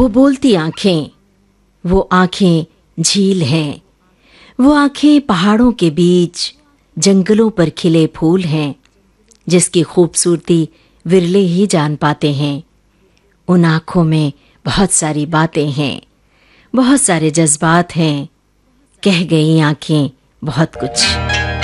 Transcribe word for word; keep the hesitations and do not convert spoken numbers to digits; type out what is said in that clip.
वो बोलती आंखें, वो आंखें झील हैं, वो आंखें पहाड़ों के बीच जंगलों पर खिले फूल हैं, जिसकी खूबसूरती विरले ही जान पाते हैं। उन आंखों में बहुत सारी बातें हैं, बहुत सारे जज्बात हैं, कह गई आंखें बहुत कुछ।